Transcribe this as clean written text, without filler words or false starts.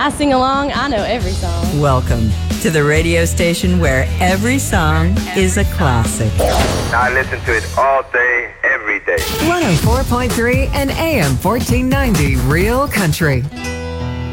I sing along. I know every song. Welcome to the radio station where every song is a classic. I listen to it all day, every day. 104.3 and AM 1490 Real Country.